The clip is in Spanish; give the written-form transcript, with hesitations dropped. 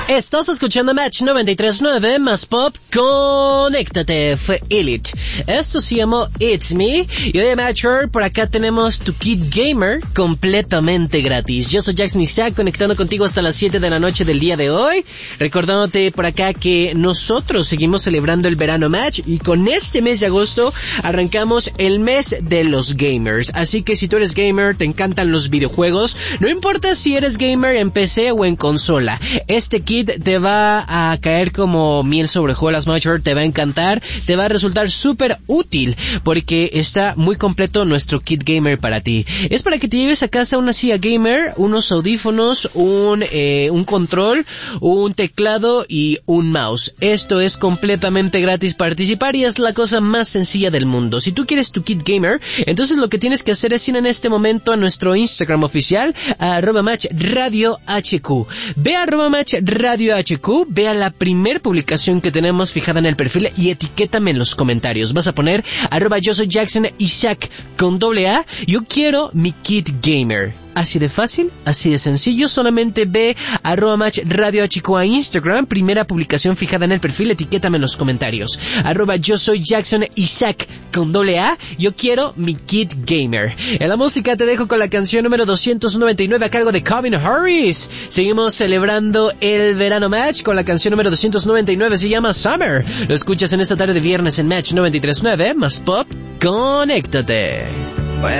Estás escuchando Match 93.9 más Pop, conéctate, fue Elite. Esto se llamó It's Me, y hoy en Matcher, por acá tenemos tu kit gamer completamente gratis. Yo soy Jackson Isaac, conectando contigo hasta las 7 de la noche del día de hoy, recordándote por acá que nosotros seguimos celebrando el verano Match, y con este mes de agosto arrancamos el mes de los gamers. Así que si tú eres gamer, te encantan los videojuegos, no importa si eres gamer en PC o en consola, este kit te va a caer como miel sobre hojuelas, Matcher, te va a encantar, te va a resultar súper útil, porque está muy completo nuestro kit gamer para ti. Es para que te lleves a casa una silla gamer, unos audífonos, un control, un teclado y un mouse. Esto es completamente gratis participar y es la cosa más sencilla del mundo. Si tú quieres tu kit gamer, entonces lo que tienes que hacer es ir en este momento a nuestro Instagram oficial, a @matchradiohq. Ve a @matchradiohq, ve a la primer publicación que tenemos fijada en el perfil y etiquétame en los comentarios. Vas a poner @yo soy Jackson Isaac con AA, yo quiero mi kit gamer. Así de fácil, así de sencillo, solamente ve a @matchradiohq a Instagram, primera publicación fijada en el perfil, etiquétame en los comentarios. @yo soy Jackson Isaac con AA, yo quiero mi kit gamer. En la música te dejo con la canción número 299 a cargo de Calvin Harris. Seguimos celebrando el verano Match con la canción número 299, se llama Summer. Lo escuchas en esta tarde de viernes en Match 93.9, más Pop, conéctate.